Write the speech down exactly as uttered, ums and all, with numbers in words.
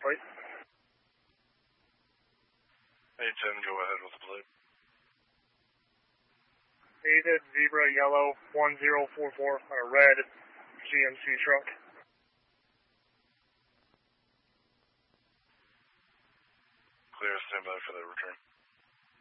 plate. eight ten, go ahead with the plate. David Zebra Yellow one zero four four on a red G M C truck. Clear, stand by for that return.